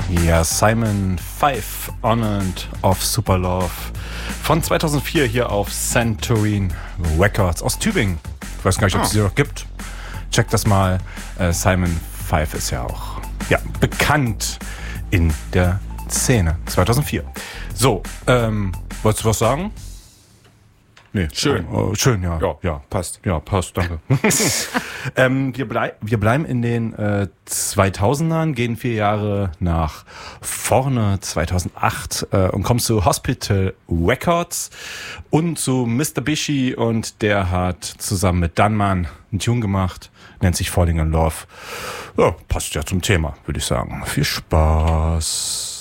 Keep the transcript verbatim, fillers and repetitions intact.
Ja, Simon Five On and Off Super Love von zweitausendvier hier auf Santorin Records aus Tübingen. Ich weiß gar nicht, ob es Ah. sie noch gibt. Checkt das mal. Äh, Simon Five ist ja auch ja, bekannt in der Szene. zweitausendvier. So, ähm, wolltest du was sagen? Nee. Schön. Oh, oh, schön, ja. Ja, ja. passt. Ja, passt, danke. ähm, wir, blei- wir bleiben in den äh, zweitausendern, gehen vier Jahre nach vorne, zweitausendacht, äh, und kommen zu Hospital Records und zu Mister Bishi, und der hat zusammen mit Dunman einen Tune gemacht, nennt sich Falling in Love. Ja, passt ja zum Thema, würde ich sagen. Viel Spaß.